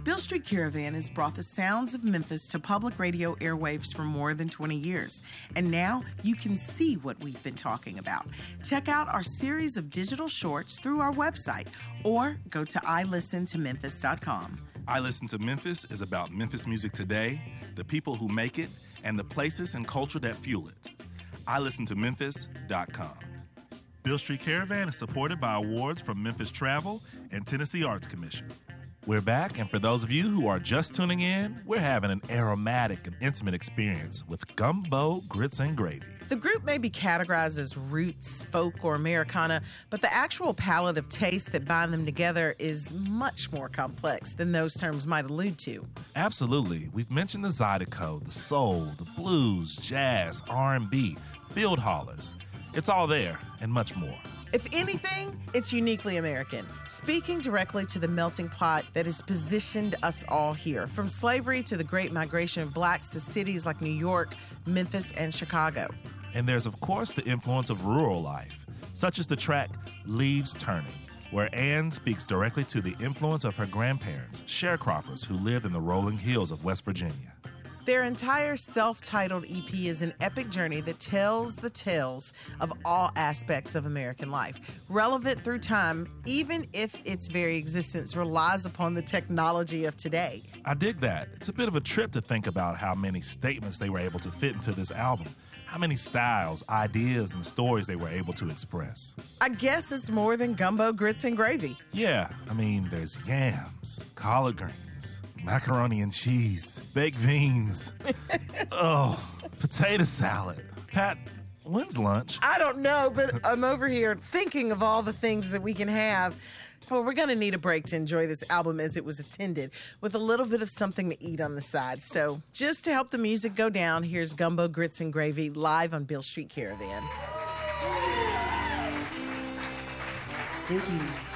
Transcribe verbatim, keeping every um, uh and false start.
Beale Street Caravan has brought the sounds of Memphis to public radio airwaves for more than twenty years. And now you can see what we've been talking about. Check out our series of digital shorts through our website or go to i listen to memphis dot com. I Listen to Memphis is about Memphis music today, the people who make it, and the places and culture that fuel it. i listen to memphis dot com. Beale Street Caravan is supported by awards from Memphis Travel and Tennessee Arts Commission. We're back, and for those of you who are just tuning in, we're having an aromatic and intimate experience with Gumbo Grits and Gravy. The group may be categorized as roots, folk, or Americana, but the actual palette of tastes that bind them together is much more complex than those terms might allude to. Absolutely. We've mentioned the Zydeco, the soul, the blues, jazz, R and B, field hollers. It's all there and much more. If anything, it's uniquely American, speaking directly to the melting pot that has positioned us all here, from slavery to the great migration of blacks to cities like New York, Memphis, and Chicago. And there's, of course, the influence of rural life, such as the track Leaves Turning, where Ann speaks directly to the influence of her grandparents, sharecroppers who lived in the rolling hills of West Virginia. Their entire self-titled E P is an epic journey that tells the tales of all aspects of American life, relevant through time, even if its very existence relies upon the technology of today. I dig that. It's a bit of a trip to think about how many statements they were able to fit into this album, how many styles, ideas, and stories they were able to express. I guess it's more than gumbo, grits, and gravy. Yeah, I mean, there's yams, collard greens, macaroni and cheese, baked beans, oh, potato salad. Pat, when's lunch? I don't know, but I'm over here thinking of all the things that we can have. Well, we're going to need a break to enjoy this album as it was intended, with a little bit of something to eat on the side. So just to help the music go down, here's Gumbo, Grits, and Gravy live on Beale Street Caravan. Thank you.